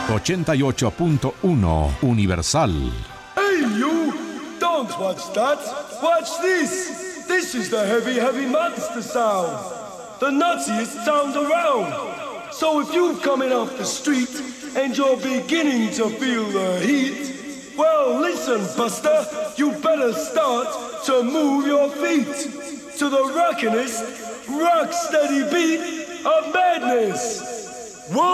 88.1 Universal. Hey you! Don't watch that! Watch this! This is the heavy, heavy monster sound! The nuttiest sound around! So if you're coming off the street and you're beginning to feel the heat, well listen, Buster, you better start to move your feet to the rockin'est, rock steady beat of madness! Whoa!